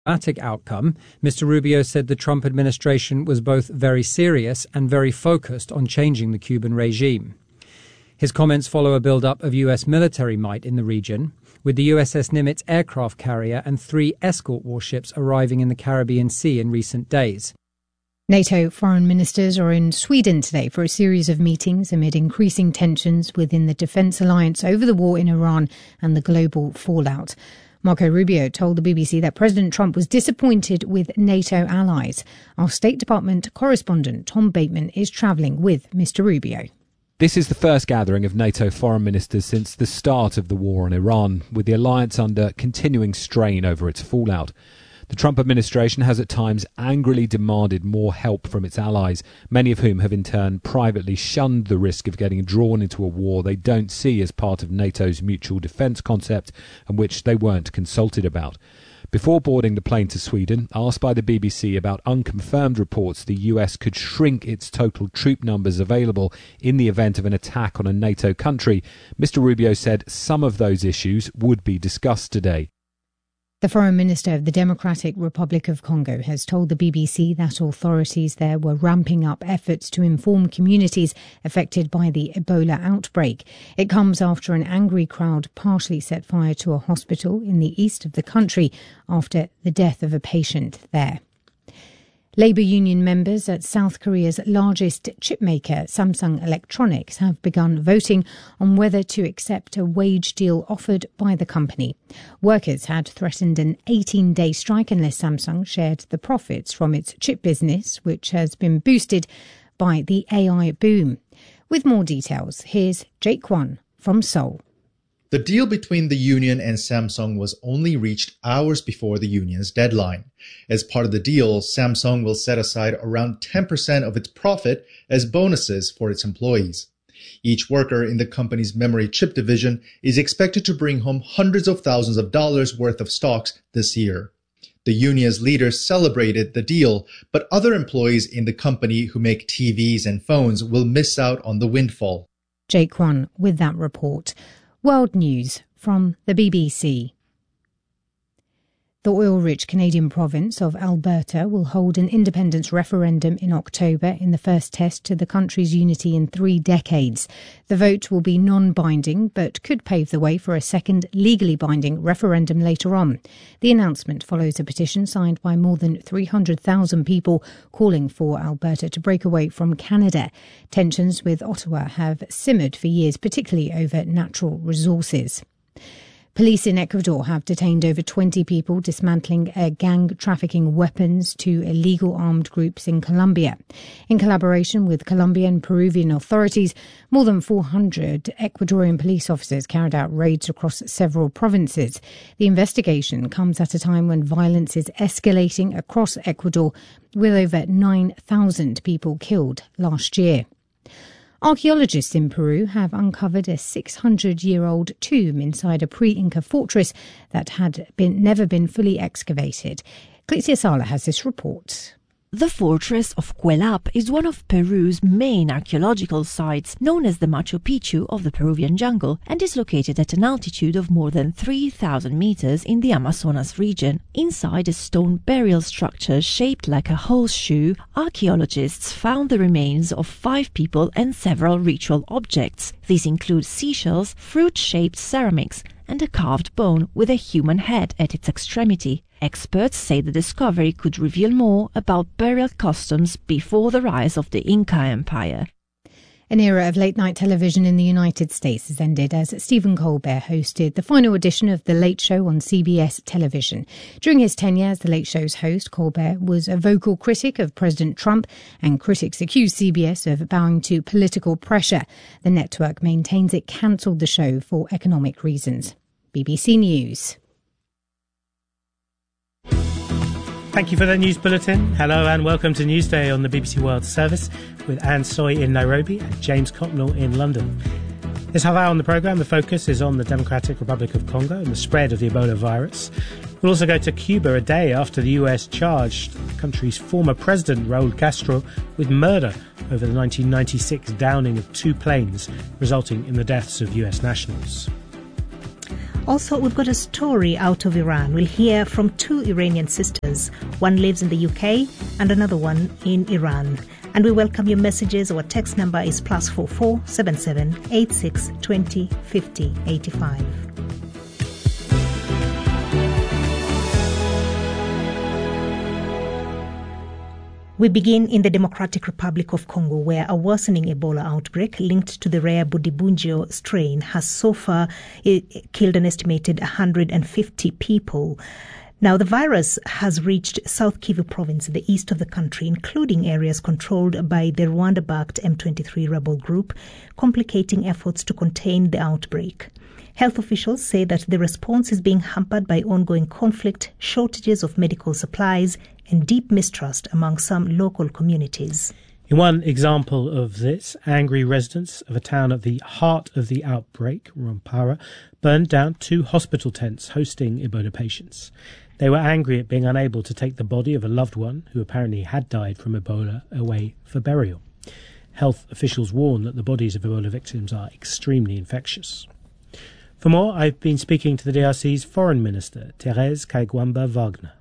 diplomatic outcome, Mr. Rubio said the Trump administration was both very serious and very focused on changing the Cuban regime. His comments follow a build-up of U.S. military might in the region, with the USS Nimitz aircraft carrier and 3 escort warships arriving in the Caribbean Sea in recent days. NATO foreign ministers are in Sweden today for a series of meetings amid increasing tensions within the defence alliance over the war in Iran and the global fallout. Marco Rubio told the BBC that President Trump was disappointed with NATO allies. Our State Department correspondent Tom Bateman is travelling with Mr. Rubio. This is the first gathering of NATO foreign ministers since the start of the war on Iran, with the alliance under continuing strain over its fallout. The Trump administration has at times angrily demanded more help from its allies, many of whom have in turn privately shunned the risk of getting drawn into a war they don't see as part of NATO's mutual defence concept and which they weren't consulted about. Before boarding the plane to Sweden, asked by the BBC about unconfirmed reports the US could shrink its total troop numbers available in the event of an attack on a NATO country, Mr. Rubio said some of those issues would be discussed today. The Foreign Minister of the Democratic Republic of Congo has told the BBC that authorities there were ramping up efforts to inform communities affected by the Ebola outbreak. It comes after an angry crowd partially set fire to a hospital in the east of the country after the death of a patient there. Labour union members at South Korea's largest chipmaker, Samsung Electronics, have begun voting on whether to accept a wage deal offered by the company. Workers had threatened an 18-day strike unless Samsung shared the profits from its chip business, which has been boosted by the AI boom. With more details, here's Jake Kwon from Seoul. The deal between the union and Samsung was only reached hours before the union's deadline. As part of the deal, Samsung will set aside around 10% of its profit as bonuses for its employees. Each worker in the company's memory chip division is expected to bring home hundreds of thousands of dollars worth of stocks this year. The union's leaders celebrated the deal, but other employees in the company who make TVs and phones will miss out on the windfall. Jake Kwon with that report. World News from the BBC. The oil-rich Canadian province of Alberta will hold an independence referendum in October in the first test to the country's unity in 3 decades. The vote will be non-binding but could pave the way for a second legally binding referendum later on. The announcement follows a petition signed by more than 300,000 people calling for Alberta to break away from Canada. Tensions with Ottawa have simmered for years, particularly over natural resources. Police in Ecuador have detained over 20 people dismantling a gang trafficking weapons to illegal armed groups in Colombia. In collaboration with Colombian and Peruvian authorities, more than 400 Ecuadorian police officers carried out raids across several provinces. The investigation comes at a time when violence is escalating across Ecuador, with over 9,000 people killed last year. Archaeologists in Peru have uncovered a 600-year-old tomb inside a pre-Inca fortress that had never been fully excavated. Clixia Sala has this report. The fortress of Cuelap is one of Peru's main archaeological sites, known as the Machu Picchu of the Peruvian jungle, and is located at an altitude of more than 3,000 meters in the Amazonas region. Inside a stone burial structure shaped like a horseshoe, archaeologists found the remains of 5 people and several ritual objects. These include seashells, fruit-shaped ceramics, and a carved bone with a human head at its extremity. Experts say the discovery could reveal more about burial customs before the rise of the Inca Empire. An era of late-night television in the United States has ended as Stephen Colbert hosted the final edition of The Late Show on CBS television. During his tenure as The Late Show's host, Colbert was a vocal critic of President Trump, and critics accused CBS of bowing to political pressure. The network maintains it cancelled the show for economic reasons. BBC News. Thank you for the news bulletin. Hello and welcome to Newsday on the BBC World Service with Anne Soy in Nairobi and James Cotnell in London. This half hour on the programme, the focus is on the Democratic Republic of Congo and the spread of the Ebola virus. We'll also go to Cuba a day after the US charged the country's former president, Raul Castro, with murder over the 1996 downing of 2 planes, resulting in the deaths of US nationals. Also, we've got a story out of Iran. We'll hear from two Iranian sisters. One lives in the UK and another one in Iran. And we welcome your messages. Our text number is +44 77 86 20 50 85. We begin in the Democratic Republic of Congo, where a worsening Ebola outbreak linked to the rare Budibunjo strain has so far killed an estimated 150 people. Now, the virus has reached South Kivu province in the east of the country, including areas controlled by the Rwanda-backed M23 rebel group, complicating efforts to contain the outbreak. Health officials say that the response is being hampered by ongoing conflict, shortages of medical supplies, and deep mistrust among some local communities. In one example of this, angry residents of a town at the heart of the outbreak, Rwampara, burned down 2 hospital tents hosting Ebola patients. They were angry at being unable to take the body of a loved one who apparently had died from Ebola away for burial. Health officials warn that the bodies of Ebola victims are extremely infectious. For more, I've been speaking to the DRC's Foreign Minister, Thérèse Kayigwamba-Wagner.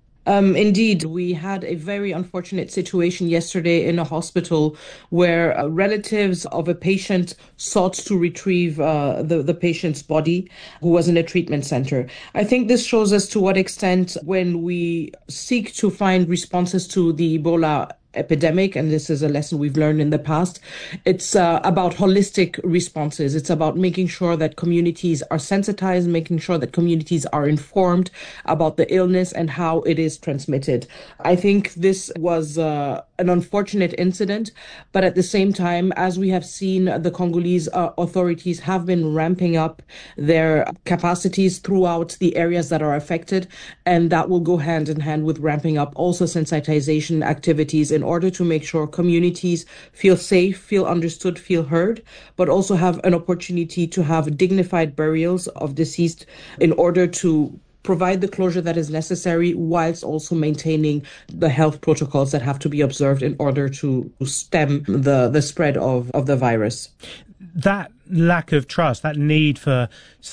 Indeed, we had a very unfortunate situation yesterday in a hospital where relatives of a patient sought to retrieve the patient's body who was in a treatment center. I think this shows us to what extent when we seek to find responses to the Ebola epidemic, and this is a lesson we've learned in the past, it's about holistic responses. It's about making sure that communities are sensitized, making sure that communities are informed about the illness and how it is transmitted. I think this was an unfortunate incident, but at the same time, as we have seen, the Congolese authorities have been ramping up their capacities throughout the areas that are affected, and that will go hand in hand with ramping up also sensitization activities in order to make sure communities feel safe, feel understood, feel heard, but also have an opportunity to have dignified burials of deceased in order to provide the closure that is necessary whilst also maintaining the health protocols that have to be observed in order to stem the spread of the virus. That lack of trust, that need for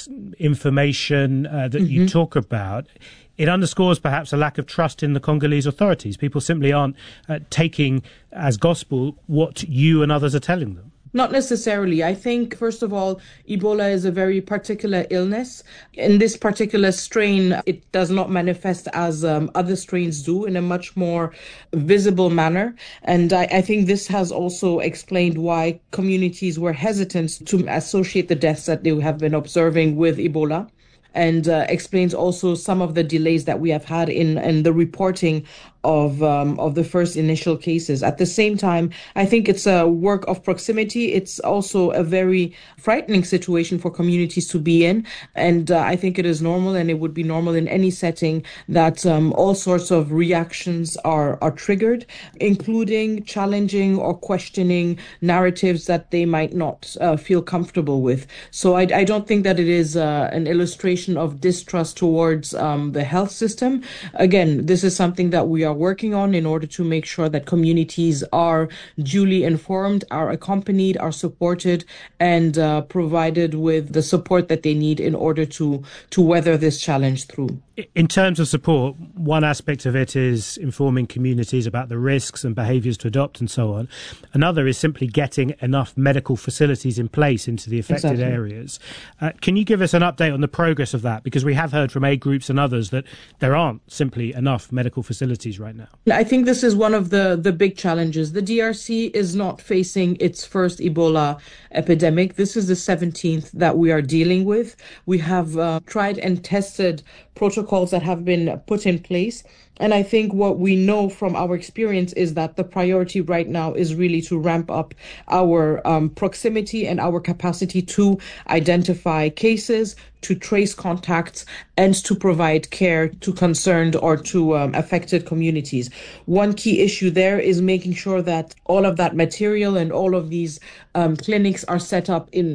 information that you talk about, it underscores perhaps a lack of trust in the Congolese authorities. People simply aren't taking as gospel what you and others are telling them. Not necessarily. I think, first of all, Ebola is a very particular illness. In this particular strain, it does not manifest as other strains do in a much more visible manner. And I think this has also explained why communities were hesitant to associate the deaths that they have been observing with Ebola. And explains also some of the delays that we have had in the reporting of the first initial cases. At the same time, I think it's a work of proximity. It's also a very frightening situation for communities to be in. And I think it is normal, and it would be normal in any setting, that all sorts of reactions are triggered, including challenging or questioning narratives that they might not feel comfortable with. So I don't think that it is an illustration of distrust towards the health system. Again, this is something that we are working on in order to make sure that communities are duly informed, are accompanied, are supported, and provided with the support that they need in order to weather this challenge through. In terms of support, one aspect of it is informing communities about the risks and behaviours to adopt and so on. Another is simply getting enough medical facilities in place into the affected areas. Can you give us an update on the progress of that? Because we have heard from aid groups and others that there aren't simply enough medical facilities right now. I think this is one of the big challenges. The DRC is not facing its first Ebola epidemic. This is the 17th that we are dealing with. We have tried and tested protocols that have been put in place. And I think what we know from our experience is that the priority right now is really to ramp up our proximity and our capacity to identify cases, to trace contacts, and to provide care to concerned or to affected communities. One key issue there is making sure that all of that material and all of these clinics are set up in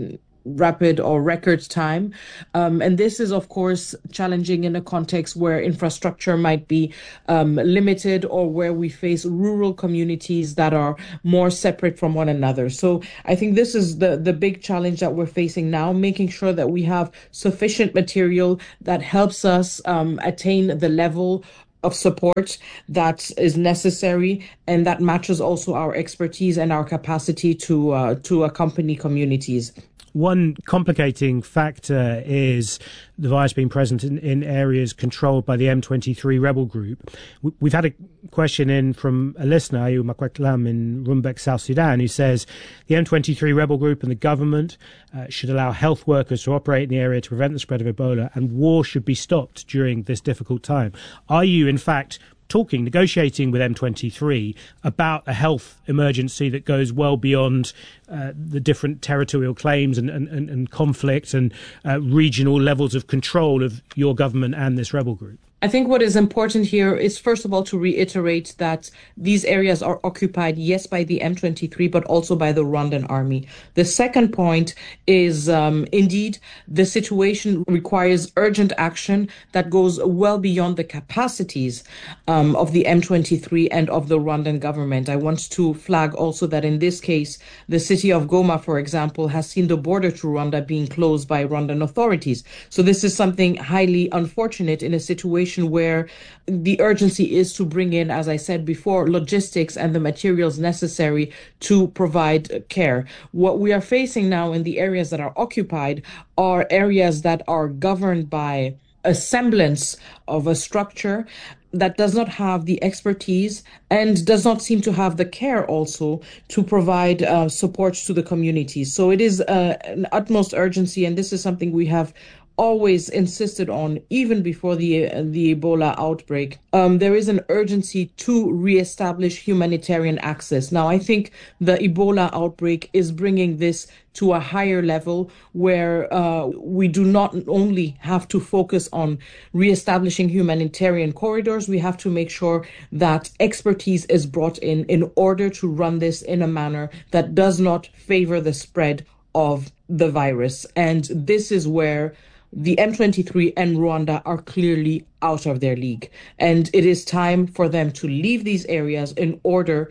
rapid or record time. And this is, of course, challenging in a context where infrastructure might be limited or where we face rural communities that are more separate from one another. So I think this is the big challenge that we're facing now, making sure that we have sufficient material that helps us attain the level of support that is necessary and that matches also our expertise and our capacity to accompany communities. One complicating factor is the virus being present in areas controlled by the M23 rebel group. We've had a question in from a listener, Ayu Makweklam in Rumbek, South Sudan, who says the M23 rebel group and the government should allow health workers to operate in the area to prevent the spread of Ebola, and war should be stopped during this difficult time. Are you, in fact, negotiating with M23 about a health emergency that goes well beyond the different territorial claims and conflict and regional levels of control of your government and this rebel group? I think what is important here is, first of all, to reiterate that these areas are occupied, yes, by the M23, but also by the Rwandan army. The second point is, indeed, the situation requires urgent action that goes well beyond the capacities of the M23 and of the Rwandan government. I want to flag also that in this case, the city of Goma, for example, has seen the border to Rwanda being closed by Rwandan authorities. So this is something highly unfortunate in a situation where the urgency is to bring in, as I said before, logistics and the materials necessary to provide care. What we are facing now in the areas that are occupied are areas that are governed by a semblance of a structure that does not have the expertise and does not seem to have the care also to provide support to the communities. So it is an utmost urgency, and this is something we have always insisted on, even before the Ebola outbreak. There is an urgency to reestablish humanitarian access. Now, I think the Ebola outbreak is bringing this to a higher level where we do not only have to focus on reestablishing humanitarian corridors, we have to make sure that expertise is brought in order to run this in a manner that does not favor the spread of the virus. And this is where the M23 and Rwanda are clearly out of their league. And it is time for them to leave these areas in order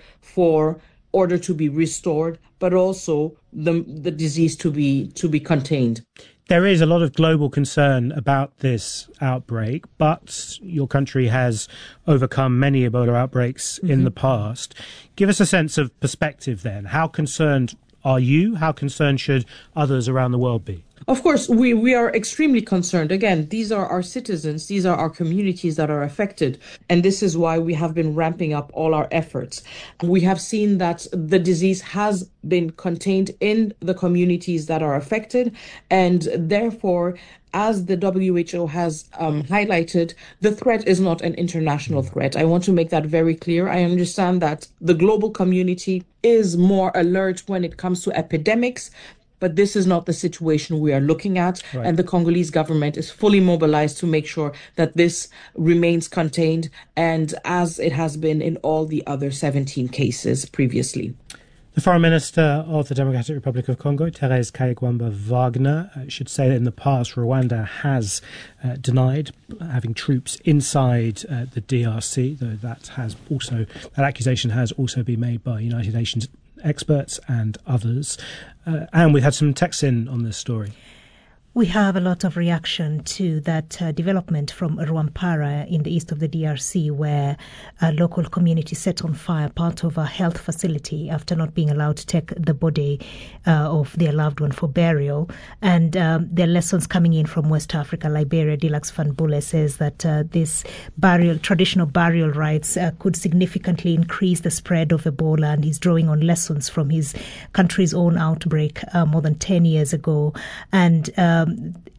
to be restored, but also the disease to be contained. There is a lot of global concern about this outbreak, but your country has overcome many Ebola outbreaks in the past. Give us a sense of perspective then. How concerned are you? How concerned should others around the world be? Of course, we are extremely concerned. Again, these are our citizens. These are our communities that are affected. And this is why we have been ramping up all our efforts. We have seen that the disease has been contained in the communities that are affected. And therefore, as the WHO has highlighted, the threat is not an international threat. I want to make that very clear. I understand that the global community is more alert when it comes to epidemics, but this is not the situation we are looking at. Right. And the Congolese government is fully mobilized to make sure that this remains contained, and as it has been in all the other 17 cases previously. The Foreign Minister of the Democratic Republic of Congo, Thérèse Kayigwamba-Wagner, should say that in the past Rwanda has denied having troops inside the DRC, though that accusation has also been made by United Nations experts and others. And we had some texts in on this story. We have a lot of reaction to that development from Rwampara in the east of the DRC, where a local community set on fire part of a health facility after not being allowed to take the body of their loved one for burial. And there are lessons coming in from West Africa. Liberia, Dilax Van Bule says that this traditional burial rites could significantly increase the spread of Ebola, and he's drawing on lessons from his country's own outbreak more than 10 years ago. And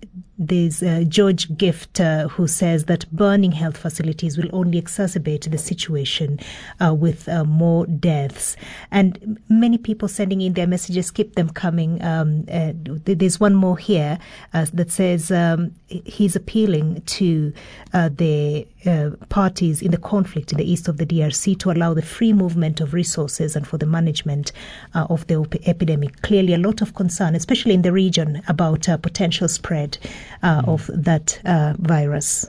there's George Gift who says that burning health facilities will only exacerbate the situation with more deaths. And many people sending in their messages, keep them coming. There's one more here that says he's appealing to the parties in the conflict in the east of the DRC to allow the free movement of resources and for the management of the epidemic. Clearly a lot of concern, especially in the region, about potential spread of that virus.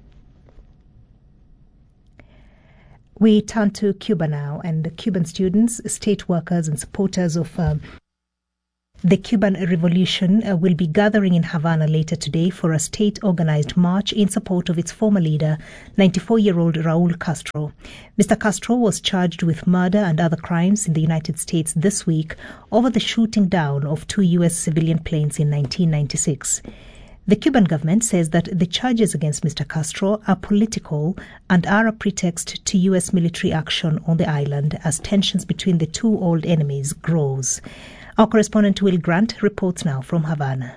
We turn to Cuba now, and the Cuban students, state workers and supporters of the Cuban Revolution will be gathering in Havana later today for a state-organized march in support of its former leader, 94-year-old Raul Castro. Mr. Castro was charged with murder and other crimes in the United States this week over the shooting down of 2 U.S. civilian planes in 1996. The Cuban government says that the charges against Mr. Castro are political and are a pretext to U.S. military action on the island as tensions between the two old enemies grows. Our correspondent Will Grant reports now from Havana.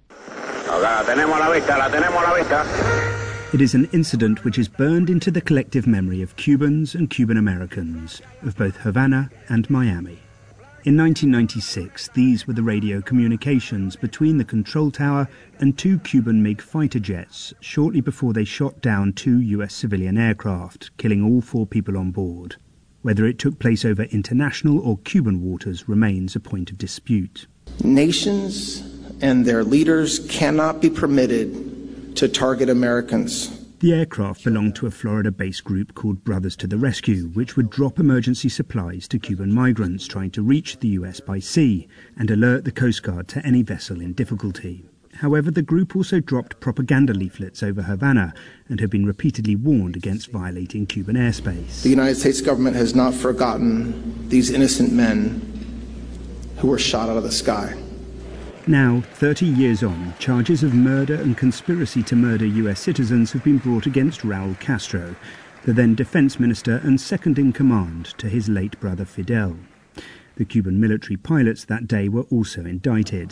It is an incident which is burned into the collective memory of Cubans and Cuban Americans, of both Havana and Miami. In 1996, these were the radio communications between the control tower and 2 Cuban MiG fighter jets shortly before they shot down 2 U.S. civilian aircraft, killing all 4 people on board. Whether it took place over international or Cuban waters remains a point of dispute. Nations and their leaders cannot be permitted to target Americans. The aircraft belonged to a Florida-based group called Brothers to the Rescue, which would drop emergency supplies to Cuban migrants trying to reach the US by sea and alert the Coast Guard to any vessel in difficulty. However, the group also dropped propaganda leaflets over Havana and had been repeatedly warned against violating Cuban airspace. The United States government has not forgotten these innocent men who were shot out of the sky. Now, 30 years on, charges of murder and conspiracy to murder US citizens have been brought against Raul Castro, the then defense minister and second-in-command to his late brother Fidel. The Cuban military pilots that day were also indicted.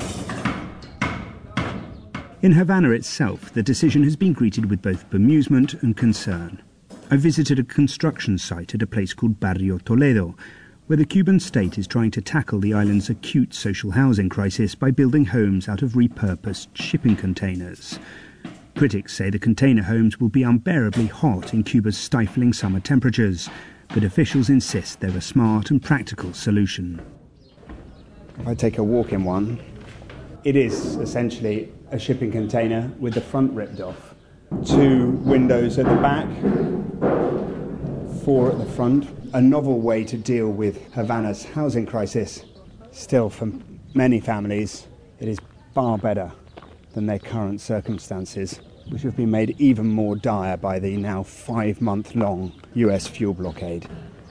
In Havana itself, the decision has been greeted with both bemusement and concern. I visited a construction site at a place called Barrio Toledo, where the Cuban state is trying to tackle the island's acute social housing crisis by building homes out of repurposed shipping containers. Critics say the container homes will be unbearably hot in Cuba's stifling summer temperatures, but officials insist they're a smart and practical solution. If I take a walk in one, it is essentially a shipping container with the front ripped off. 2 windows at the back, 4 at the front. A novel way to deal with Havana's housing crisis. Still, for many families, it is far better than their current circumstances, which have been made even more dire by the now 5-month-long US fuel blockade.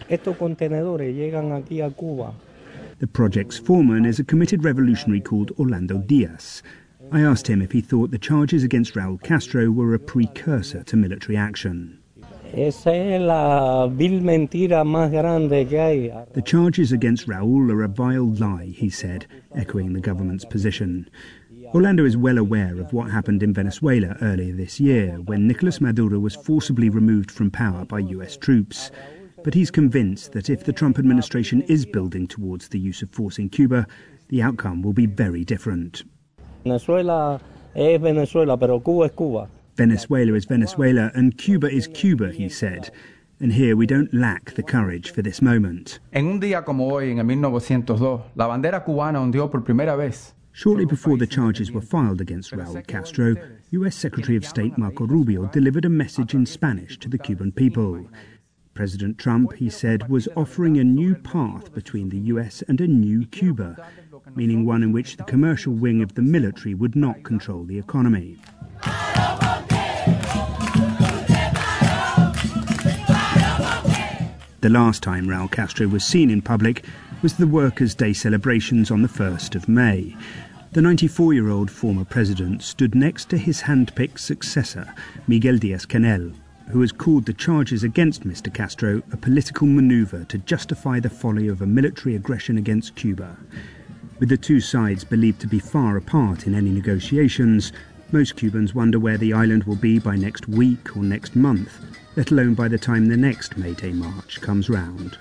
The project's foreman is a committed revolutionary called Orlando Diaz. I asked him if he thought the charges against Raul Castro were a precursor to military action. The charges against Raul are a vile lie, he said, echoing the government's position. Orlando is well aware of what happened in Venezuela earlier this year, when Nicolas Maduro was forcibly removed from power by US troops. But he's convinced that if the Trump administration is building towards the use of force in Cuba, the outcome will be very different. Venezuela es Venezuela, pero Cuba es Cuba. Venezuela is Venezuela and Cuba is Cuba, he said. And here we don't lack the courage for this moment. Shortly before the charges were filed against Raul Castro, US Secretary of State Marco Rubio delivered a message in Spanish to the Cuban people. President Trump, he said, was offering a new path between the US and a new Cuba, meaning one in which the commercial wing of the military would not control the economy. The last time Raul Castro was seen in public was the Workers' Day celebrations on the 1st of May. The 94-year-old former president stood next to his hand-picked successor, Miguel Díaz-Canel, who has called the charges against Mr. Castro a political maneuver to justify the folly of a military aggression against Cuba. With the two sides believed to be far apart in any negotiations, Most Cubans wonder where the island will be by next week or next month, let alone by the time the next May Day march comes round.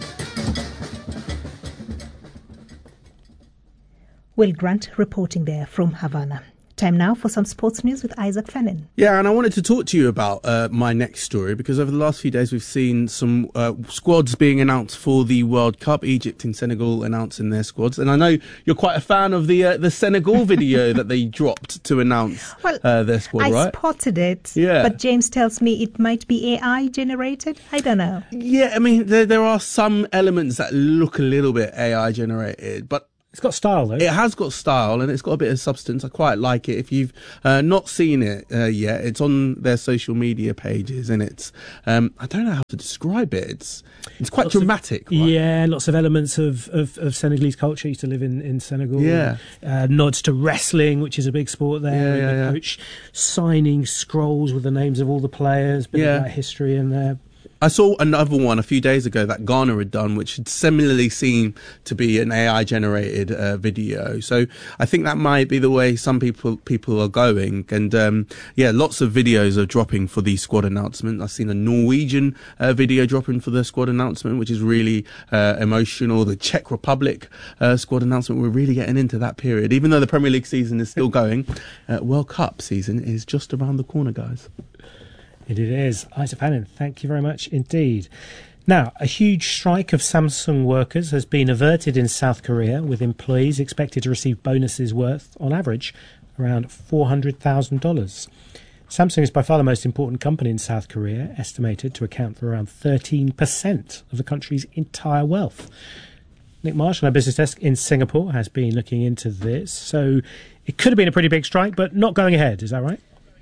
Will Grant reporting there from Havana. Time now for some sports news with Isaac Fennin. Yeah, and I wanted to talk to you about my next story, because over the last few days we've seen some squads being announced for the World Cup. Egypt and Senegal announcing their squads, and I know you're quite a fan of the Senegal video that they dropped to announce their squad, right? I spotted it, yeah. But James tells me it might be AI generated. I don't know. Yeah, I mean, there are some elements that look a little bit AI generated, but it's got style, though. It has got style, and it's got a bit of substance. I quite like it. If you've not seen it yet, it's on their social media pages, and it's I don't know how to describe it. It's quite dramatic. Right? Yeah, lots of elements of Senegalese culture. I used to live in Senegal. Yeah. Nods to wrestling, which is a big sport there. Yeah. The coach signing scrolls with the names of all the players, bit of that history in there. I saw another one a few days ago that Ghana had done, which had similarly seemed to be an AI-generated video. So I think that might be the way some people are going. And lots of videos are dropping for the squad announcement. I've seen a Norwegian video dropping for the squad announcement, which is really emotional. The Czech Republic squad announcement, we're really getting into that period. Even though the Premier League season is still going, World Cup season is just around the corner, guys. It is. Isaac Fennin, thank you very much indeed. Now, a huge strike of Samsung workers has been averted in South Korea, with employees expected to receive bonuses worth, on average, around $400,000. Samsung is by far the most important company in South Korea, estimated to account for around 13% of the country's entire wealth. Nick Marsh on our business desk in Singapore has been looking into this. So it could have been a pretty big strike, but not going ahead, is that right?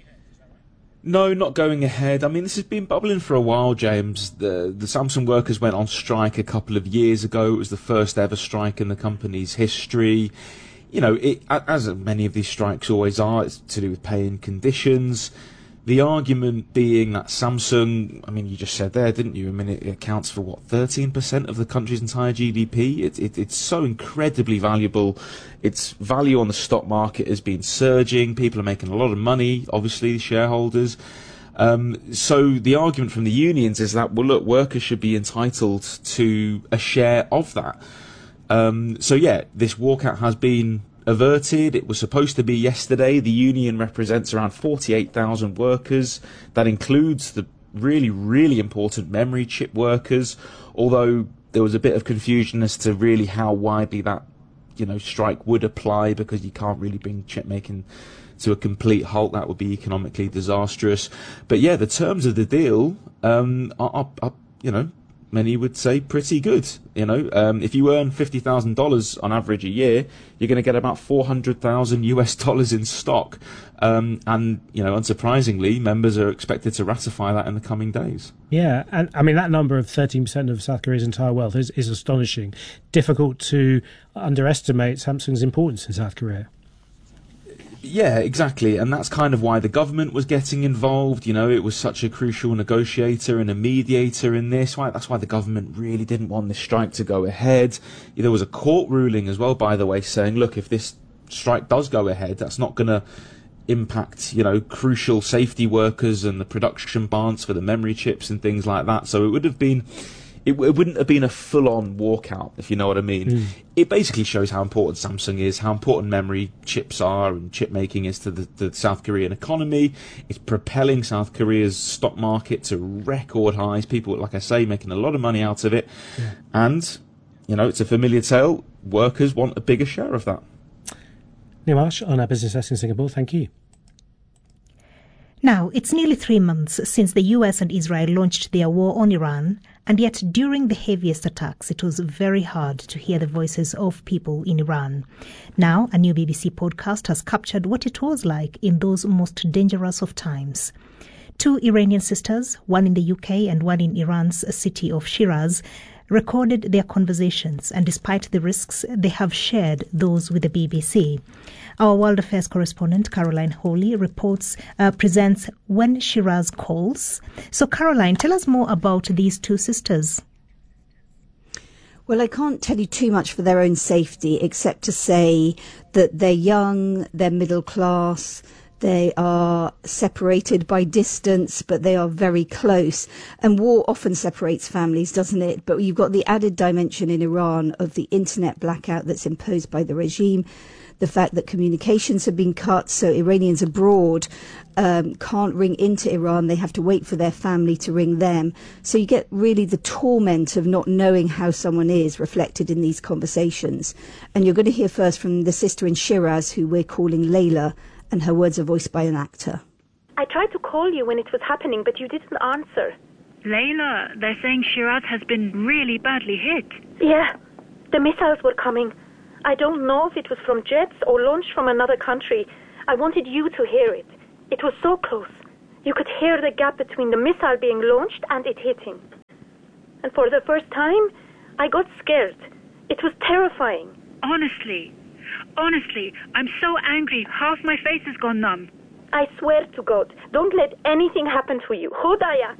No, not going ahead. I mean, this has been bubbling for a while, James. The Samsung workers went on strike a couple of years ago. It was the first ever strike in the company's history. You know, as many of these strikes always are, it's to do with pay and conditions. The argument being that Samsung, I mean, you just said there, didn't you? I mean, it accounts for, 13% of the country's entire GDP? It's so incredibly valuable. Its value on the stock market has been surging. People are making a lot of money, obviously, shareholders. So the argument from the unions is that, well, look, workers should be entitled to a share of that. This walkout has been averted. It was supposed to be yesterday. The union represents around 48,000 workers. That includes the really, really important memory chip workers, although there was a bit of confusion as to really how widely that, strike would apply, because you can't really bring chip making to a complete halt. That would be economically disastrous. But yeah, the terms of the deal are many would say pretty good. If you earn $50,000 on average a year, you're going to get about $400,000 in stock. Unsurprisingly, members are expected to ratify that in the coming days. Yeah, and I mean, that number of 13% of South Korea's entire wealth is astonishing. Difficult to underestimate Samsung's importance in South Korea. Yeah, exactly. And that's kind of why the government was getting involved. It was such a crucial negotiator and a mediator in this. That's why the government really didn't want this strike to go ahead. There was a court ruling as well, by the way, saying, look, if this strike does go ahead, that's not going to impact, crucial safety workers and the production plants for the memory chips and things like that. So it wouldn't have been a full-on walkout, if you know what I mean. It basically shows how important Samsung is, how important memory chips are and chip making is to the South Korean economy. It's propelling South Korea's stock market to record highs. People, like I say, making a lot of money out of it. Yeah. And, it's a familiar tale. Workers want a bigger share of that. Neil Marsh on our business desk in Singapore. Thank you. Now, it's nearly 3 months since the US and Israel launched their war on Iran, and yet during the heaviest attacks, it was very hard to hear the voices of people in Iran. Now, a new BBC podcast has captured what it was like in those most dangerous of times. 2 Iranian sisters, one in the UK and one in Iran's city of Shiraz, recorded their conversations, and despite the risks, they have shared those with the BBC. Our World Affairs correspondent, Caroline Hawley, presents When Shiraz Calls. So, Caroline, tell us more about these 2 sisters. Well, I can't tell you too much for their own safety, except to say that they're young, they're middle class, They are separated by distance, but they are very close. And war often separates families, doesn't it? But you've got the added dimension in Iran of the internet blackout that's imposed by the regime, the fact that communications have been cut, so Iranians abroad can't ring into Iran. They have to wait for their family to ring them. So you get really the torment of not knowing how someone is reflected in these conversations. And you're going to hear first from the sister in Shiraz, who we're calling Layla, and her words are voiced by an actor. I tried to call you when it was happening, but you didn't answer. Layla, they're saying Shiraz has been really badly hit. Yeah, the missiles were coming. I don't know if it was from jets or launched from another country. I wanted you to hear it. It was so close. You could hear the gap between the missile being launched and it hitting. And for the first time, I got scared. It was terrifying. Honestly, I'm so angry. Half my face has gone numb. I swear to God, don't let anything happen to you. Hodaya.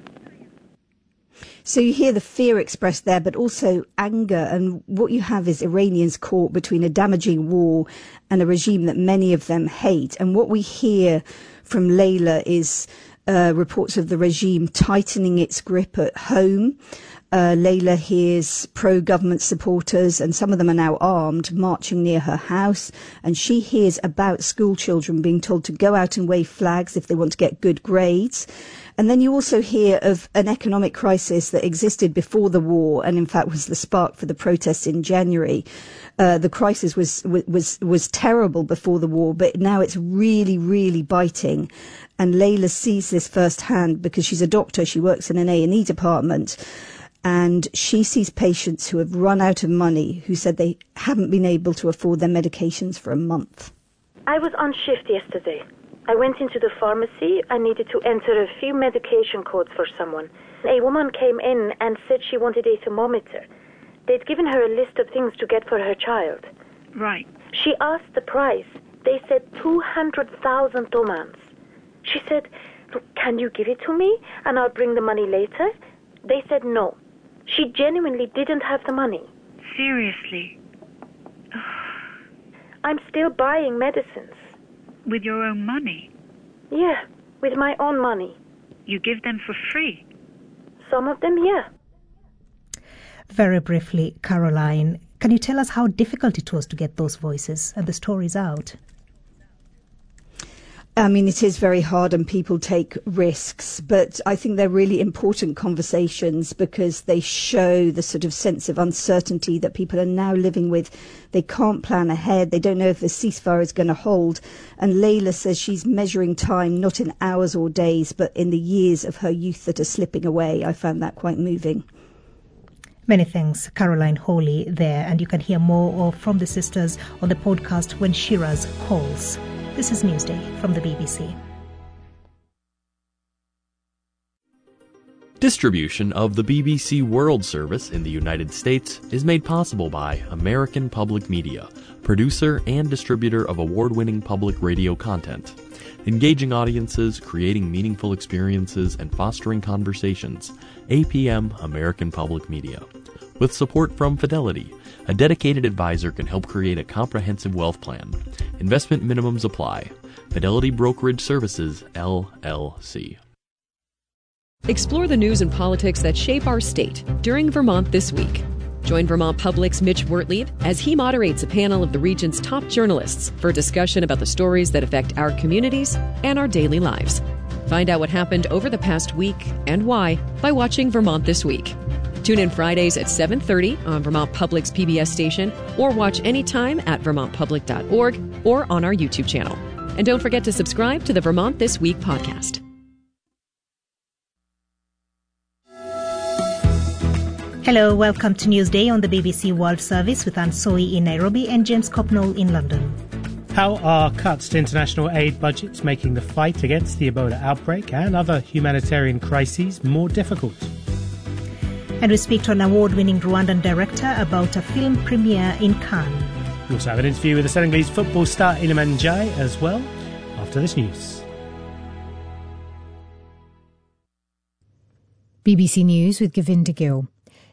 So you hear the fear expressed there, but also anger. And what you have is Iranians caught between a damaging war and a regime that many of them hate. And what we hear from Layla is reports of the regime tightening its grip at home. Layla hears pro-government supporters, and some of them are now armed, marching near her house. And she hears about school children being told to go out and wave flags if they want to get good grades. And then you also hear of an economic crisis that existed before the war, and in fact was the spark for the protests in January. The crisis was terrible before the war, but now it's really, really biting. And Layla sees this firsthand because she's a doctor. She works in an A&E department. And she sees patients who have run out of money, who said they haven't been able to afford their medications for a month. I was on shift yesterday. I went into the pharmacy. I needed to enter a few medication codes for someone. A woman came in and said she wanted a thermometer. They'd given her a list of things to get for her child. Right. She asked the price. They said 200,000 tomans. She said, "Can you give it to me and I'll bring the money later?" They said no. She genuinely didn't have the money. Seriously? I'm still buying medicines. With your own money? Yeah, with my own money. You give them for free? Some of them, yeah. Very briefly, Caroline, can you tell us how difficult it was to get those voices and the stories out? I mean, it is very hard and people take risks, but I think they're really important conversations because they show the sort of sense of uncertainty that people are now living with. They can't plan ahead. They don't know if the ceasefire is going to hold. And Layla says she's measuring time, not in hours or days, but in the years of her youth that are slipping away. I found that quite moving. Many thanks, Caroline Hawley there. And you can hear more from the sisters on the podcast When Shiraz Calls. This is Newsday from the BBC. Distribution of the BBC World Service in the United States is made possible by American Public Media, producer and distributor of award-winning public radio content. Engaging audiences, creating meaningful experiences, and fostering conversations. APM American Public Media. With support from Fidelity, a dedicated advisor can help create a comprehensive wealth plan. Investment minimums apply. Fidelity Brokerage Services, LLC. Explore the news and politics that shape our state during Vermont This Week. Join Vermont Public's Mitch Wertlieb as he moderates a panel of the region's top journalists for a discussion about the stories that affect our communities and our daily lives. Find out what happened over the past week and why by watching Vermont This Week. Tune in Fridays at 7:30 on Vermont Public's PBS station or watch anytime at vermontpublic.org or on our YouTube channel. And don't forget to subscribe to the Vermont This Week podcast. Hello, welcome to Newsday on the BBC World Service with Anne Soy in Nairobi and James Copnall in London. How are cuts to international aid budgets making the fight against the Ebola outbreak and other humanitarian crises more difficult? And we speak to an award-winning Rwandan director about a film premiere in Cannes. We also have an interview with the Senegalese football star Iliman Ndiaye as well, after this news. BBC News with Govinda Gill.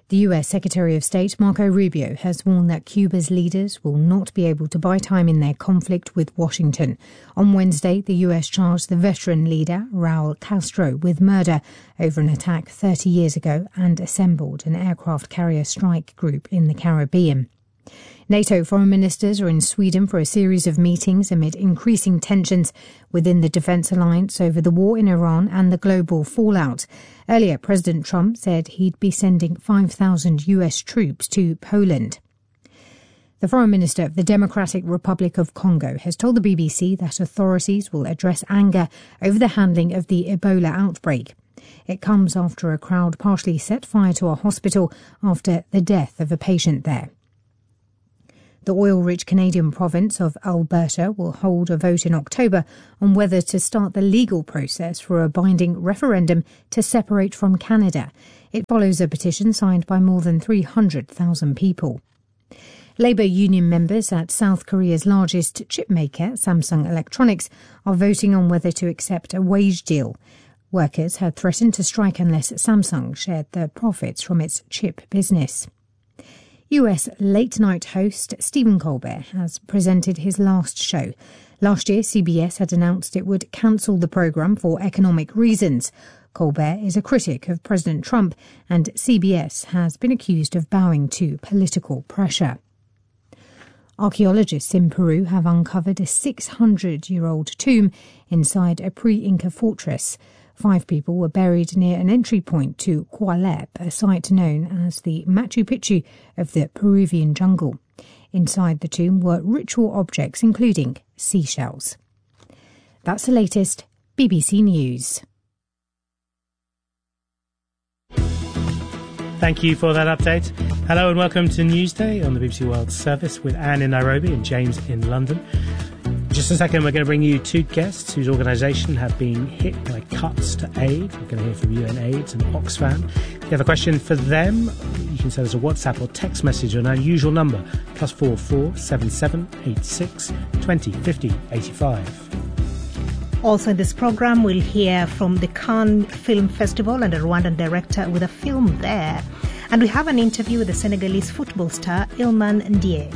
The US Secretary of State Marco Rubio has warned that Cuba's leaders will not be able to buy time in their conflict with Washington. On Wednesday, the US charged the veteran leader, Raul Castro, with murder over an attack 30 years ago and assembled an aircraft carrier strike group in the Caribbean. NATO foreign ministers are in Sweden for a series of meetings amid increasing tensions within the defence alliance over the war in Iran and the global fallout. Earlier, President Trump said he'd be sending 5,000 US troops to Poland. The Foreign Minister of the Democratic Republic of Congo has told the BBC that authorities will address anger over the handling of the Ebola outbreak. It comes after a crowd partially set fire to a hospital after the death of a patient there. The oil-rich Canadian province of Alberta will hold a vote in October on whether to start the legal process for a binding referendum to separate from Canada. It follows a petition signed by more than 300,000 people. Labour union members at South Korea's largest chip maker, Samsung Electronics, are voting on whether to accept a wage deal. Workers had threatened to strike unless Samsung shared the profits from its chip business. US late-night host Stephen Colbert has presented his last show. Last year, CBS had announced it would cancel the programme for economic reasons. Colbert is a critic of President Trump, and CBS has been accused of bowing to political pressure. Archaeologists in Peru have uncovered a 600-year-old tomb inside a pre-Inca fortress. 5 people were buried near an entry point to Cualep, a site known as the Machu Picchu of the Peruvian jungle. Inside the tomb were ritual objects, including seashells. That's the latest BBC News. Thank you for that update. Hello and welcome to Newsday on the BBC World Service with Anne in Nairobi and James in London. Just a second, we're going to bring you 2 guests whose organisation have been hit by cuts to aid. We're going to hear from UNAIDS and Oxfam. If you have a question for them, you can send us a WhatsApp or text message on our usual number, +44 77 86 20 50 85. Also in this programme, we'll hear from the Cannes Film Festival and a Rwandan director with a film there. And we have an interview with the Senegalese football star Iliman Ndiaye.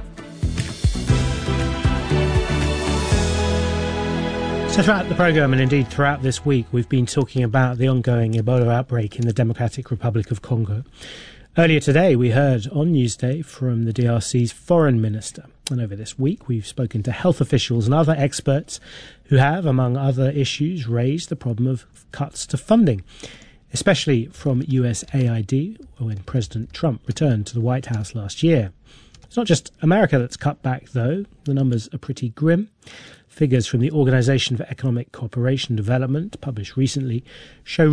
So throughout the programme, and indeed throughout this week, we've been talking about the ongoing Ebola outbreak in the Democratic Republic of Congo. Earlier today, we heard on Newsday from the DRC's foreign minister. And over this week, we've spoken to health officials and other experts who have, among other issues, raised the problem of cuts to funding, especially from USAID when President Trump returned to the White House last year. It's not just America that's cut back, though. The numbers are pretty grim. Figures from the Organization for Economic Cooperation and Development, published recently, showed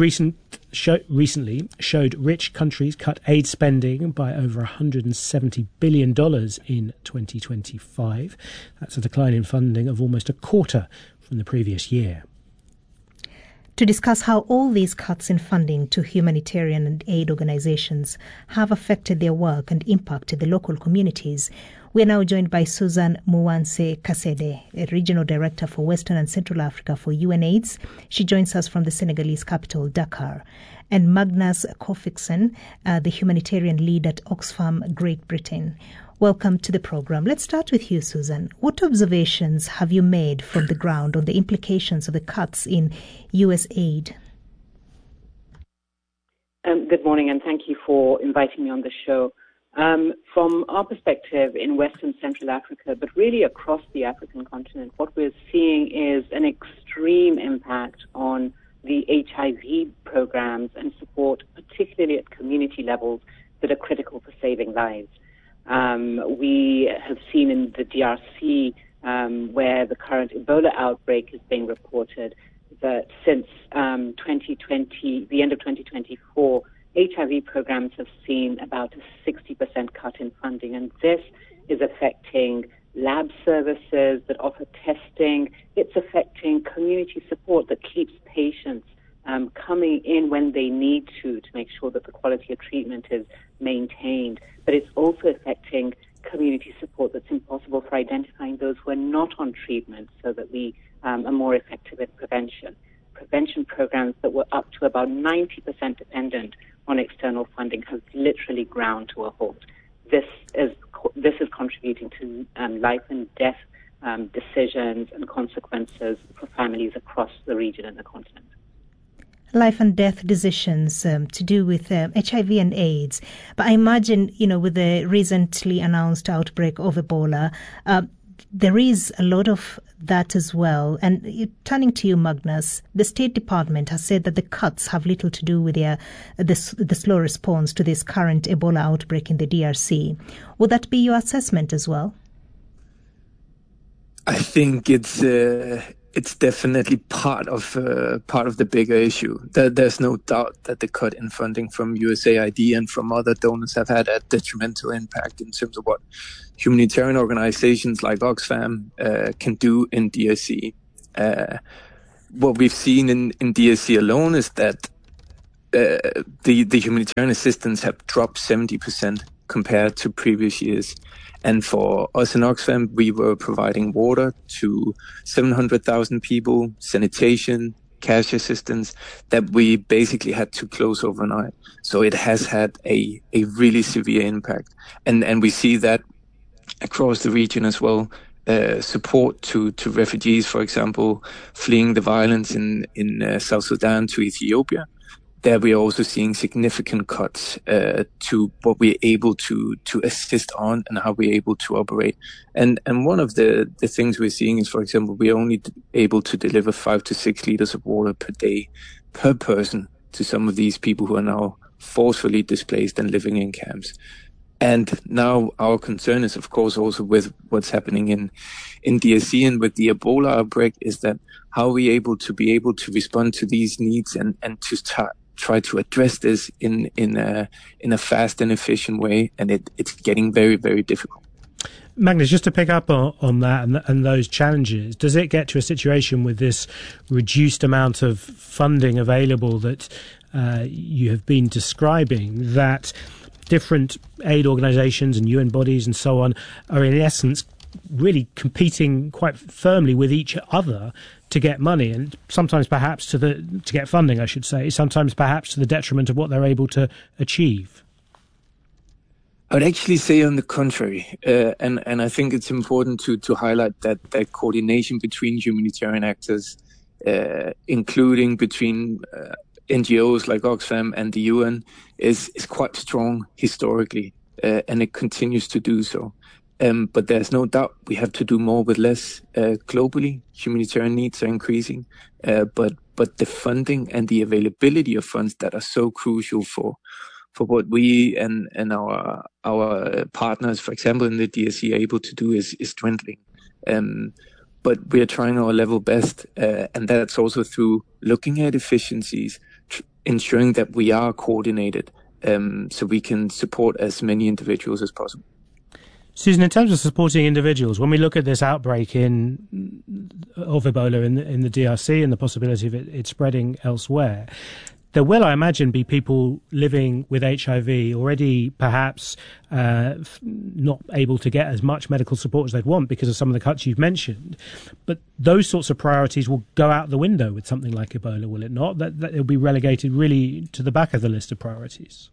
rich countries cut aid spending by over $170 billion in 2025. That's a decline in funding of almost a quarter from the previous year. To discuss how all these cuts in funding to humanitarian and aid organizations have affected their work and impacted the local communities, we are now joined by Susan Muwanse Kasede, a regional director for Western and Central Africa for UNAIDS. She joins us from the Senegalese capital, Dakar. And Magnus Kofiksen, the humanitarian lead at Oxfam, Great Britain. Welcome to the program. Let's start with you, Susan. What observations have you made from the ground on the implications of the cuts in US aid? Good morning, and thank you for inviting me on the show. From our perspective in Western Central Africa, but really across the African continent, what we're seeing is an extreme impact on the HIV programs and support, particularly at community levels, that are critical for saving lives. We have seen in the DRC, where the current Ebola outbreak is being reported, that since 2020, the end of 2024, HIV programs have seen about a 60% cut in funding, and this is affecting lab services that offer testing. It's affecting community support that keeps patients coming in when they need to make sure that the quality of treatment is maintained. But it's also affecting community support that's impossible for identifying those who are not on treatment so that we are more effective at prevention. prevention programs that were up to about 90% dependent on external funding has literally ground to a halt. This is contributing to life and death decisions and consequences for families across the region and the continent. Life and death decisions to do with HIV and AIDS. But I imagine, with the recently announced outbreak of Ebola, there is a lot of that as well. And turning to you, Magnus, the State Department has said that the cuts have little to do with the slow response to this current Ebola outbreak in the DRC. Would that be your assessment as well? I think it's definitely part of the bigger issue. There's no doubt that the cut in funding from USAID and from other donors have had a detrimental impact in terms of what humanitarian organizations like Oxfam can do in DRC. What we've seen in DRC alone is that the humanitarian assistance have dropped 70% compared to previous years. And for us in Oxfam, we were providing water to 700,000 people, sanitation, cash assistance that we basically had to close overnight. So it has had a really severe impact. And we see that across the region as well. Support to refugees, for example, fleeing the violence in South Sudan to Ethiopia. There we are also seeing significant cuts to what we're able to assist on and how we're able to operate. And one of the things we're seeing is, for example, we're only able to deliver 5 to 6 liters of water per day per person to some of these people who are now forcefully displaced and living in camps. And now our concern is, of course, also with what's happening in DRC and with the Ebola outbreak, is that how are we able to respond to these needs and to try to address this in a fast and efficient way, and it's getting very, very difficult. Magnus, just to pick up on that and those challenges, does it get to a situation with this reduced amount of funding available that you have been describing, that different aid organisations and UN bodies and so on are in essence really competing quite firmly with each other to get money, and sometimes perhaps to get funding, I should say, sometimes perhaps to the detriment of what they're able to achieve? I would actually say on the contrary, and I think it's important to highlight that coordination between humanitarian actors, including between NGOs like Oxfam and the UN, is quite strong historically, and it continues to do so. But there's no doubt we have to do more with less globally. Humanitarian needs are increasing, but the funding and the availability of funds that are so crucial for what we and our partners, for example, in the DRC, are able to do is dwindling. But we are trying our level best, and that's also through looking at efficiencies, ensuring that we are coordinated, so we can support as many individuals as possible. Susan, in terms of supporting individuals, when we look at this outbreak of Ebola in the DRC and the possibility of it spreading elsewhere, there will, I imagine, be people living with HIV already perhaps not able to get as much medical support as they'd want because of some of the cuts you've mentioned. But those sorts of priorities will go out the window with something like Ebola, will it not? That it'll be relegated really to the back of the list of priorities.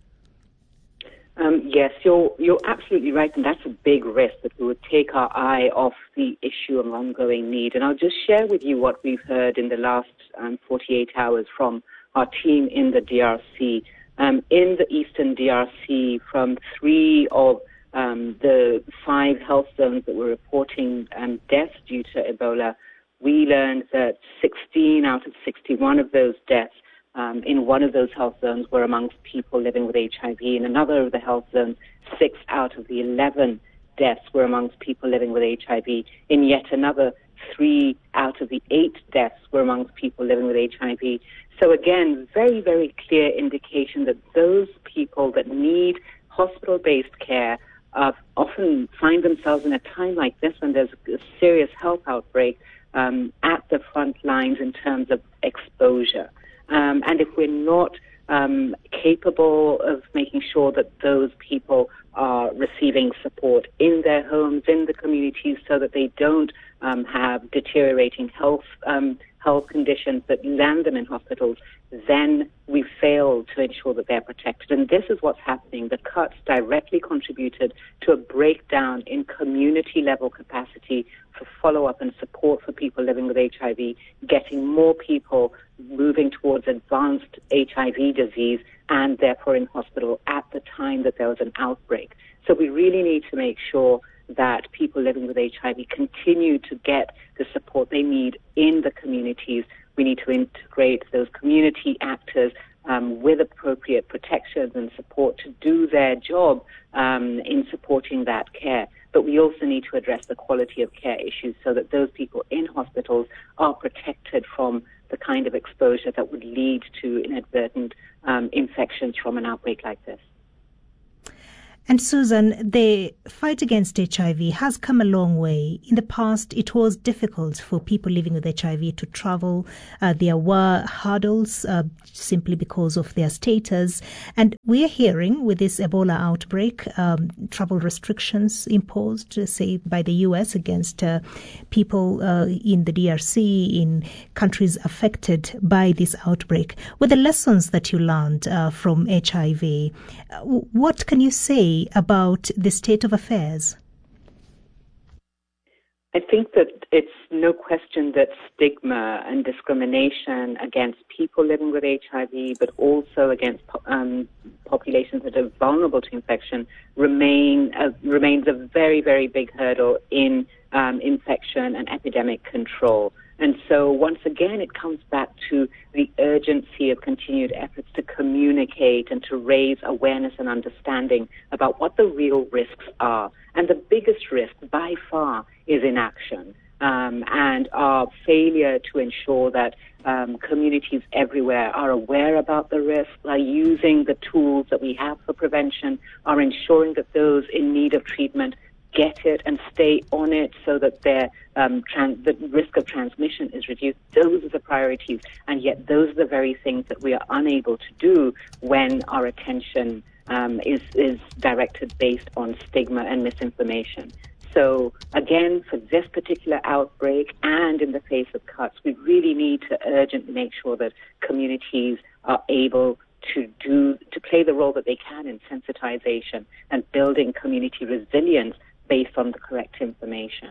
Yes, you're absolutely right, and that's a big risk, that we would take our eye off the issue of ongoing need. And I'll just share with you what we've heard in the last 48 hours from our team in the DRC. In the eastern DRC, from 3 of the 5 health zones that were reporting deaths due to Ebola, we learned that 16 out of 61 of those deaths in one of those health zones were amongst people living with HIV. In another of the health zones, 6 out of the 11 deaths were amongst people living with HIV. In yet another, 3 out of the 8 deaths were amongst people living with HIV. So again, very, very clear indication that those people that need hospital-based care often find themselves in a time like this when there's a serious health outbreak at the front lines in terms of exposure. And if we're not capable of making sure that those people are receiving support in their homes, in the communities, so that they don't have deteriorating health health conditions that land them in hospitals, then we fail to ensure that they're protected. And this is what's happening. The cuts directly contributed to a breakdown in community-level capacity for follow-up and support for people living with HIV, getting more people moving towards advanced HIV disease and therefore in hospital at the time that there was an outbreak. So we really need to make sure that people living with HIV continue to get the support they need in the communities. We need to integrate those community actors with appropriate protections and support to do their job in supporting that care. But we also need to address the quality of care issues so that those people in hospitals are protected from the kind of exposure that would lead to inadvertent infections from an outbreak like this. And Susan, the fight against HIV has come a long way. In the past, it was difficult for people living with HIV to travel. There were hurdles simply because of their status. And we are hearing with this Ebola outbreak, travel restrictions imposed, say, by the US against people in the DRC, in countries affected by this outbreak. With the lessons that you learned from HIV, what can you say about the state of affairs? I think that it's no question that stigma and discrimination against people living with HIV, but also against populations that are vulnerable to infection, remains a very, very big hurdle in infection and epidemic control. And so once again, it comes back to the urgency of continued efforts to communicate and to raise awareness and understanding about what the real risks are. And the biggest risk by far is inaction and our failure to ensure that communities everywhere are aware about the risk, are using the tools that we have for prevention, are ensuring that those in need of treatment get it and stay on it so that the risk of transmission is reduced. Those are the priorities, and yet those are the very things that we are unable to do when our attention is directed based on stigma and misinformation. So again, for this particular outbreak and in the face of cuts, we really need to urgently make sure that communities are able to play the role that they can in sensitization and building community resilience based on the correct information.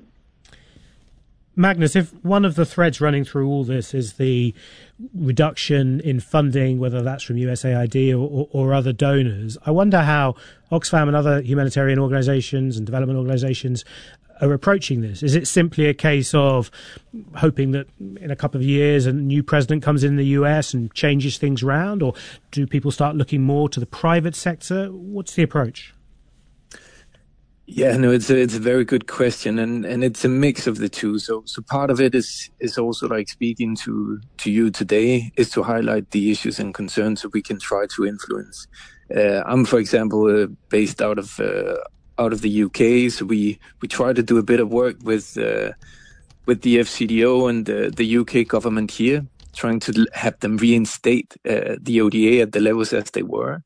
Magnus, if one of the threads running through all this is the reduction in funding, whether that's from USAID or other donors, I wonder how Oxfam and other humanitarian organisations and development organisations are approaching this. Is it simply a case of hoping that in a couple of years a new president comes in the US and changes things around, or do people start looking more to the private sector? What's the approach? Yeah, no, it's a very good question, and it's a mix of the two. So part of it is also like speaking to you today is to highlight the issues and concerns so we can try to influence. I'm, for example, based out of the UK, so we try to do a bit of work with the FCDO and the UK government here, trying to have them reinstate the ODA at the levels as they were.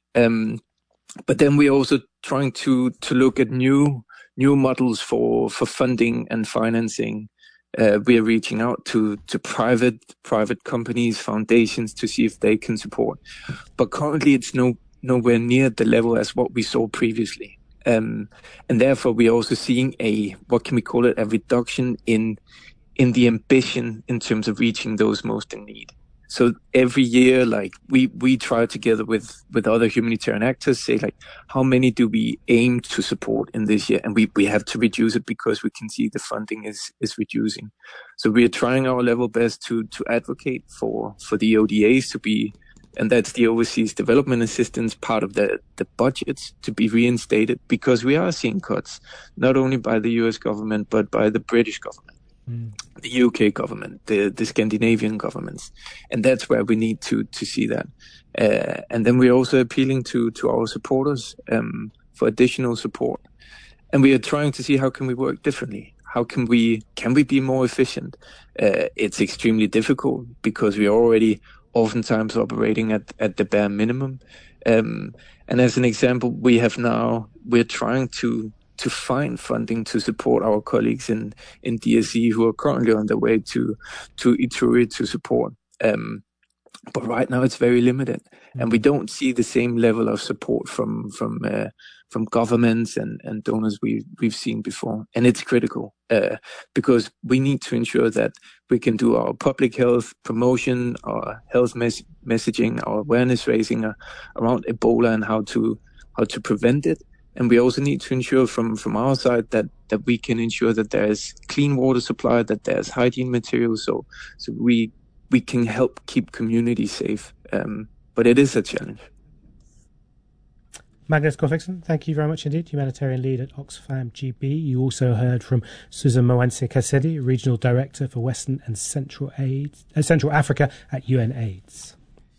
But then we're also trying to look at new models for funding and financing. We are reaching out to private companies, foundations to see if they can support. But currently, it's nowhere near the level as what we saw previously. And therefore, we're also seeing a reduction in the ambition in terms of reaching those most in need. So every year, like we try together with other humanitarian actors, say like, how many do we aim to support in this year? And we have to reduce it because we can see the funding is reducing. So we are trying our level best to advocate for the ODAs to be, and that's the overseas development assistance part of the budgets to be reinstated, because we are seeing cuts, not only by the US government, but by the British government. The UK government, the Scandinavian governments, and that's where we need to see that. And then we're also appealing to our supporters for additional support, and we are trying to see how can we work differently. How can we be more efficient? It's extremely difficult because we are already oftentimes operating at the bare minimum. And as an example, we're trying to find funding to support our colleagues in DSE who are currently on their way to Ituri to support. But right now it's very limited, and we don't see the same level of support from governments and donors we've seen before. And it's critical because we need to ensure that we can do our public health promotion, our health messaging, our awareness raising around Ebola and how to prevent it. And we also need to ensure from our side that we can ensure that there's clean water supply, that there's hygiene materials, so we can help keep communities safe. But it is a challenge. Magnus Corfickson, thank you very much indeed, humanitarian lead at Oxfam GB. You also heard from Susan Moanse Kasedi, Regional Director for Western and Central Africa at UNAIDS.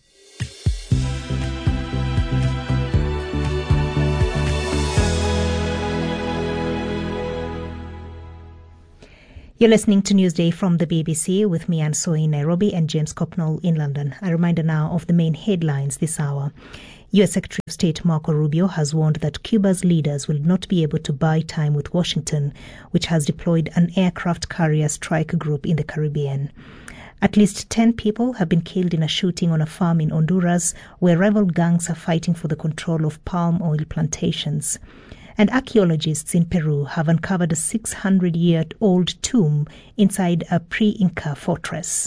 You're listening to Newsday from the BBC with me, Anne Soy, in Nairobi, and James Copnall in London. A reminder now of the main headlines this hour. U.S. Secretary of State Marco Rubio has warned that Cuba's leaders will not be able to buy time with Washington, which has deployed an aircraft carrier strike group in the Caribbean. At least 10 people have been killed in a shooting on a farm in Honduras, where rival gangs are fighting for the control of palm oil plantations. And archaeologists in Peru have uncovered a 600-year-old tomb inside a pre-Inca fortress.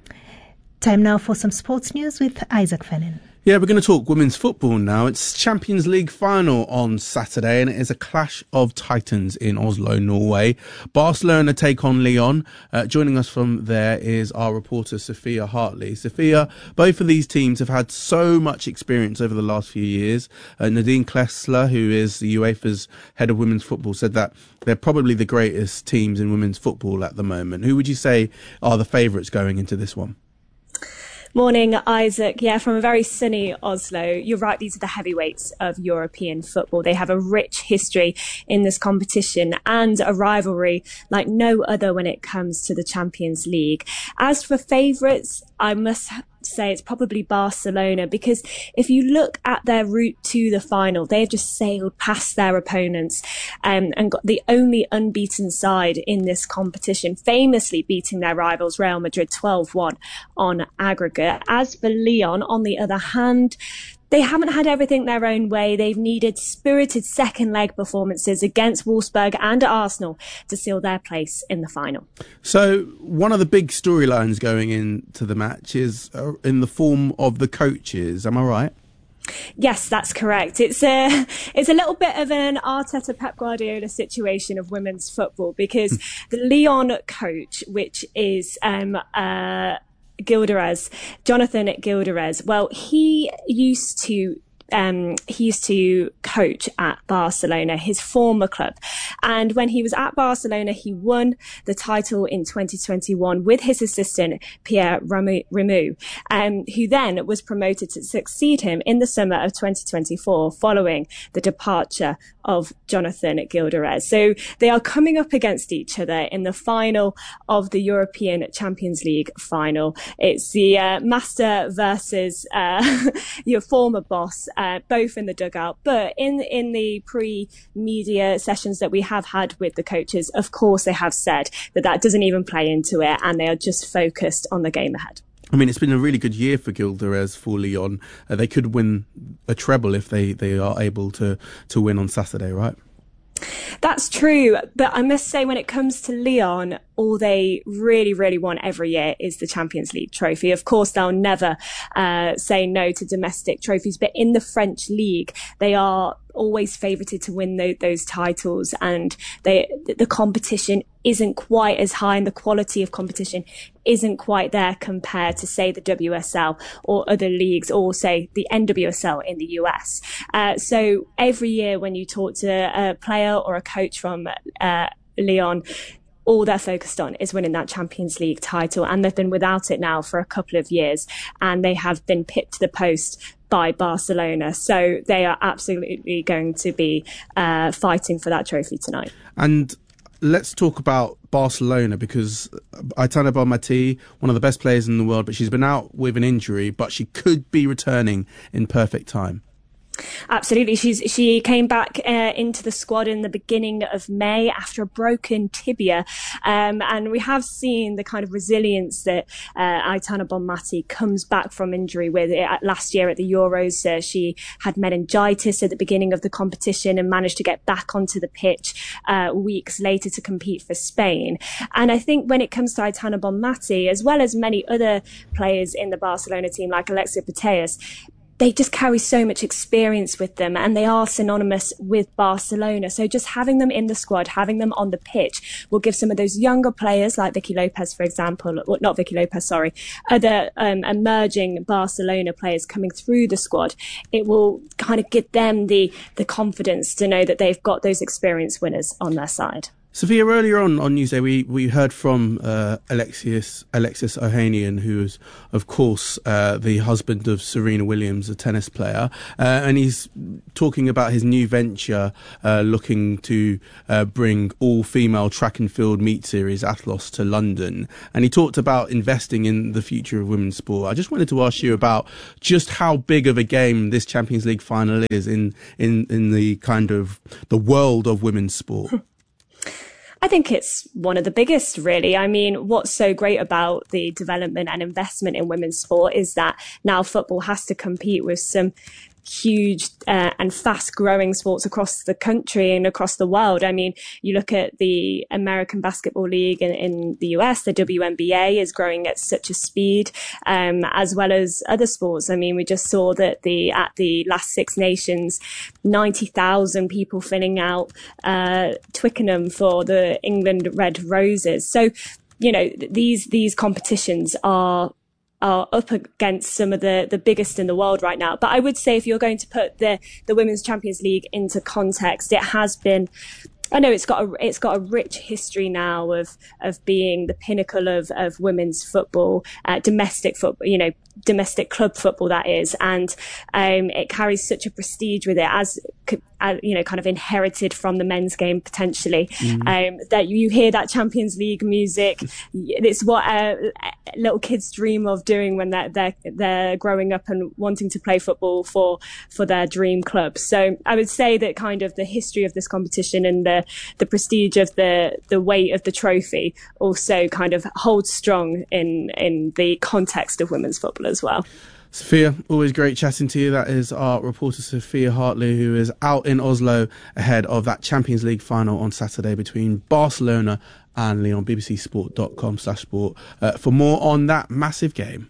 Time now for some sports news with Isaac Fennin. Yeah, we're going to talk women's football now. It's Champions League final on Saturday, and it is a clash of titans in Oslo, Norway. Barcelona take on Lyon. Joining us from there is our reporter, Sophia Hartley. Sophia, both of these teams have had so much experience over the last few years. Nadine Klessler, who is the UEFA's head of women's football, said that they're probably the greatest teams in women's football at the moment. Who would you say are the favourites going into this one? Morning, Isaac. Yeah, from a very sunny Oslo. You're right, these are the heavyweights of European football. They have a rich history in this competition and a rivalry like no other when it comes to the Champions League. As for favourites, I must say it's probably Barcelona, because if you look at their route to the final, they've just sailed past their opponents and got the only unbeaten side in this competition, famously beating their rivals Real Madrid 12-1 on aggregate. As for Lyon, on the other hand, they haven't had everything their own way. They've needed spirited second leg performances against Wolfsburg and Arsenal to seal their place in the final. So one of the big storylines going into the match is in the form of the coaches. Am I right? Yes, that's correct. It's a little bit of an Arteta Pep Guardiola situation of women's football, because the Lyon coach, which is Jonathan Gilderez. Well, he used to coach at Barcelona, his former club. And when he was at Barcelona, he won the title in 2021 with his assistant, Pierre Rameau, who then was promoted to succeed him in the summer of 2024 following the departure of Jonathan Gilderez. So they are coming up against each other in the final of the European Champions League final. It's the master versus your former boss, both in the dugout. But in the pre-media sessions that we have had with the coaches, of course, they have said that doesn't even play into it, and they are just focused on the game ahead. I mean, it's been a really good year for Gilderez, for Lyon. They could win a treble if they are able to win on Saturday, right? That's true, but I must say when it comes to Lyon, all they really, really want every year is the Champions League trophy. Of course, they'll never say no to domestic trophies, but in the French league, they are always favoured to win those titles, and the competition isn't quite as high, and the quality of competition isn't quite there compared to, say, the WSL or other leagues, or say the NWSL in the US. So every year when you talk to a player or a coach from Lyon, all they're focused on is winning that Champions League title, and they've been without it now for a couple of years, and they have been pipped to the post by Barcelona. So they are absolutely going to be fighting for that trophy tonight. And let's talk about Barcelona, because Aitana Bonmatí, one of the best players in the world, but she's been out with an injury, but she could be returning in perfect time. Absolutely. She came back into the squad in the beginning of May after a broken tibia. And we have seen the kind of resilience that Aitana Bonmati comes back from injury with. Last year at the Euros, she had meningitis at the beginning of the competition and managed to get back onto the pitch weeks later to compete for Spain. And I think when it comes to Aitana Bonmati, as well as many other players in the Barcelona team like Alexia Putellas, they just carry so much experience with them and they are synonymous with Barcelona. So just having them in the squad, having them on the pitch will give some of those younger players like Vicky Lopez, for example, well, not Vicky Lopez, sorry, other emerging Barcelona players coming through the squad. It will kind of give them the confidence to know that they've got those experienced winners on their side. Sophia, earlier on Newsday, we heard from Alexis Ohanian, who is, of course, the husband of Serena Williams, a tennis player, and he's talking about his new venture, looking to bring all-female track and field meet series Athlos to London. And he talked about investing in the future of women's sport. I just wanted to ask you about just how big of a game this Champions League final is in the kind of the world of women's sport. I think it's one of the biggest, really. I mean, what's so great about the development and investment in women's sport is that now football has to compete with some huge and fast growing sports across the country and across the world. I mean, you look at the American Basketball League in the US, the WNBA is growing at such a speed, as well as other sports. I mean, we just saw that at the last Six Nations, 90,000 people filling out Twickenham for the England Red Roses. So, you know, these competitions are up against some of the biggest in the world right now. But I would say if you're going to put the Women's Champions League into context, it has been, I know it's got a rich history now of being the pinnacle of women's football, domestic football, you know, domestic club football that is, and it carries such a prestige with it as you know, kind of inherited from the men's game potentially. That you hear that Champions League music, it's what little kids dream of doing when they're growing up and wanting to play football for their dream club. So I would say that kind of the history of this competition and the prestige of the weight of the trophy also kind of holds strong in the context of women's football as well. Sophia, always great chatting to you. That is our reporter Sophia Hartley, who is out in Oslo ahead of that Champions League final on Saturday between Barcelona and Lyon. bbcsport.com/sport for more on that massive game.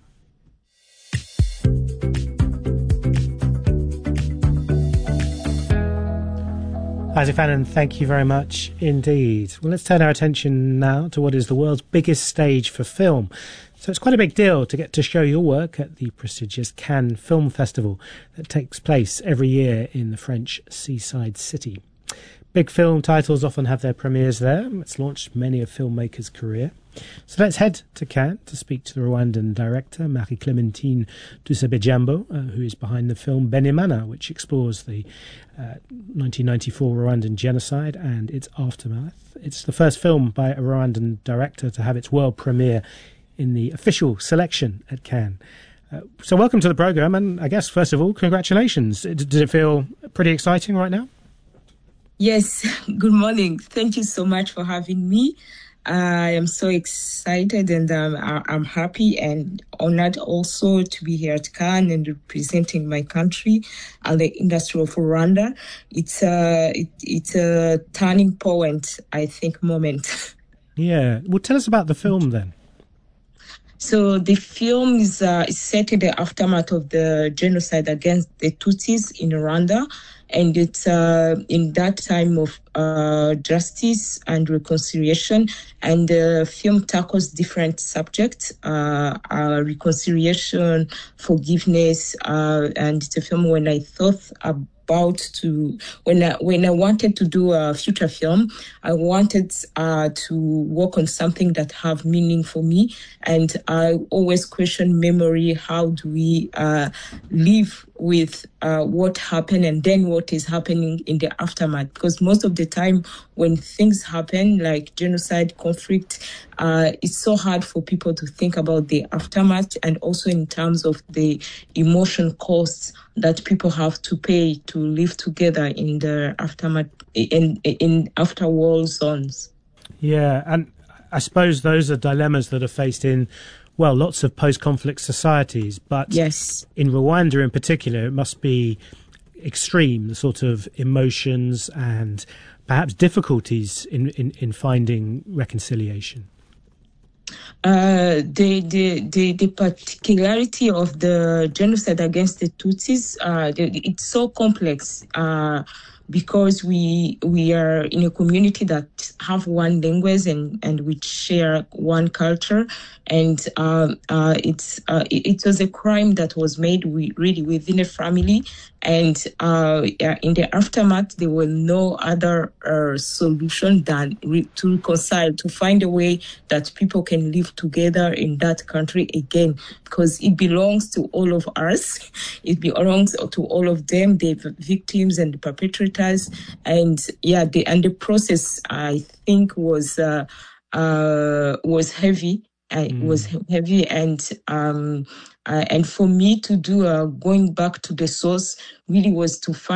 Isaac Fannin, thank you very much indeed. Well, let's turn our attention now to what is the world's biggest stage for film. So it's quite a big deal to get to show your work at the prestigious Cannes Film Festival that takes place every year in the French seaside city. Big film titles often have their premieres there. It's launched many a filmmaker's career. So let's head to Cannes to speak to the Rwandan director, Marie-Clémentine Dusabejambo, who is behind the film Benimana, which explores the 1994 Rwandan genocide and its aftermath. It's the first film by a Rwandan director to have its world premiere in the official selection at Cannes. So welcome to the programme, and I guess, first of all, congratulations. Did it feel pretty exciting right now? Yes, good morning. Thank you so much for having me. I am so excited and I'm happy and honored also to be here at Cannes and representing my country and the industry of Rwanda. It's a turning point, I think, moment. Yeah. Well, tell us about the film then. So the film is set in the aftermath of the genocide against the Tutsis in Rwanda. And it's in that time of justice and reconciliation. And the film tackles different subjects, reconciliation, forgiveness. And it's a film when I thought when I wanted to do a feature film, I wanted to work on something that have meaning for me. And I always question memory. How do we live with what happened and then what is happening in the aftermath? Because most of the time when things happen, like genocide, conflict, it's so hard for people to think about the aftermath, and also in terms of the emotion costs that people have to pay to live together in the aftermath, in after war zones. Yeah, and I suppose those are dilemmas that are faced in, well, lots of post-conflict societies, but yes, in Rwanda in particular, it must be extreme, the sort of emotions and perhaps difficulties in finding reconciliation. The particularity of the genocide against the Tutsis, it's so complex because we are in a community that have one language and we share one culture, and it was a crime that was made really within a family, and in the aftermath there was no other solution than to reconcile, to find a way that people can live together in that country again, because it belongs to all of us. It belongs to all of them, the victims and the perpetrators. And the process, I think, was heavy. It was heavy, and for me to do going back to the source really was to find